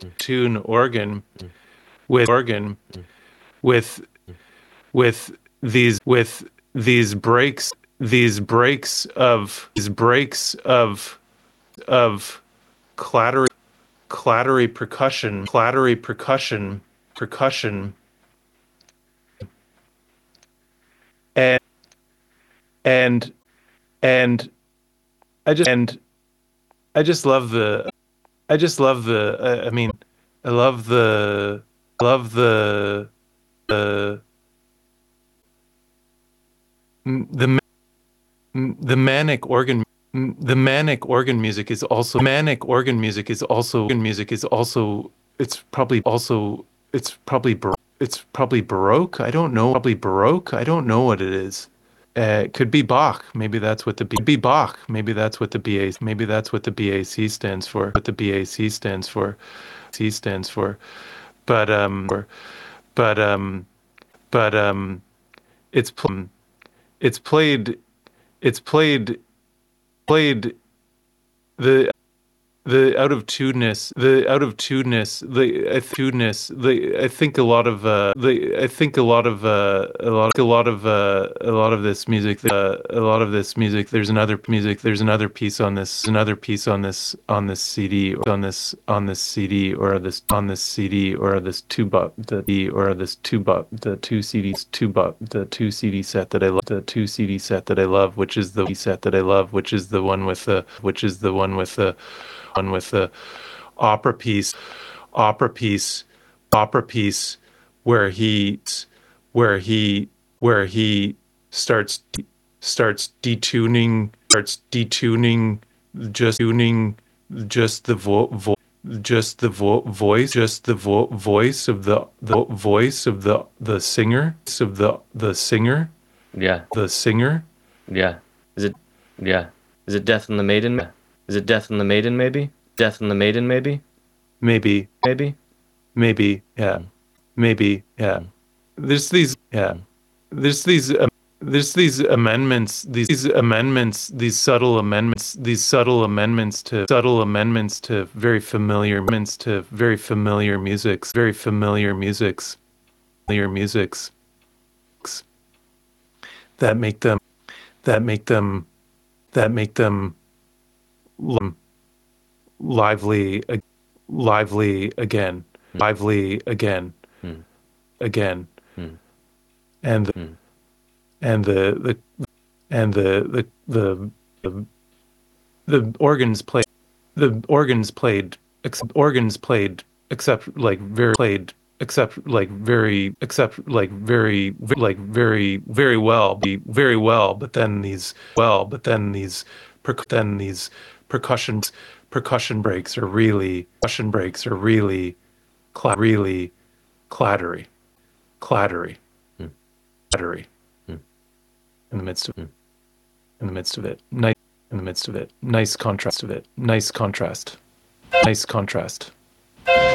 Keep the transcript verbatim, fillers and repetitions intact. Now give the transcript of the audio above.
tune organ with organ with with these with these breaks these breaks of these breaks of of clattery clattery percussion clattery percussion percussion and and and I just and I just love the I just love the uh, I mean I love the I love the the the the manic organ the manic organ music is also manic organ music is also organ music is also it's probably also it's probably bar- it's probably baroque. I don't know. Probably baroque. I don't know what it is. Uh, it could be Bach. Maybe that's what the B be Bach. Maybe that's what the B A. Maybe that's what the B A C stands for. What the B A C stands for. C stands for. But um. But um. But um. It's pl- it's played. It's played. Played the the out of tuneness the out of tuneness the I tuneness the I think a lot of uh the I think a lot of uh a lot a lot of uh a lot of this music uh, a lot of this music there's another music there's another piece on this another piece on this on this C D or on this on this C D or this on this C D or this two but the D or this two but the two C Ds two but the two C D set that I love the two C D set that I love which is the set that I love which is the one with the which is the one with the one with the opera piece, opera piece, opera piece, where he, where he, where he starts starts detuning, starts detuning, just tuning, just the vo, vo just the vo voice, just the vo voice of the the voice of the the singer, of the the singer, Yeah. the singer. Yeah. Is it? Yeah. Is it Death and the Maiden? Is it Death and the Maiden, maybe? Death and the Maiden, maybe? Maybe. Maybe? Maybe. Yeah. Mm. Maybe. Yeah. Mm. There's these. Yeah. Mm. There's these. Um, there's these amendments. These, these amendments. These subtle amendments. These subtle amendments to subtle amendments to very familiar amendments to very familiar musics. Very familiar musics. Familiar musics. That make them. That make them. That make them. Lively, lively again, Mm. lively again, Mm. again, Mm. and the, Mm. and the the and the the the the, the organs played the organs played except organs played except like very played except like very except like very like very very well be very well but then these well but then these perc- then these percussion percussion breaks are really percussion breaks are really cla- really clattery clattery Mm. clattery Mm. in the midst of Mm. in the midst of it nice in the midst of it nice contrast of it nice contrast nice contrast